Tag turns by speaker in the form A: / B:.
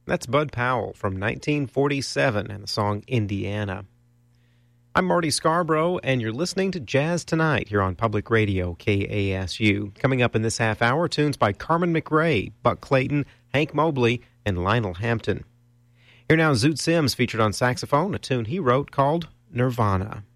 A: That's Bud Powell from 1947 and the song Indiana. I'm Marty Scarborough, and you're listening to Jazz Tonight here on Public Radio KASU. Coming up in this half hour, tunes by Carmen McRae, Buck Clayton, Hank Mobley, and Lionel Hampton. Here now, Zoot Sims featured on saxophone, a tune he wrote called Nirvana.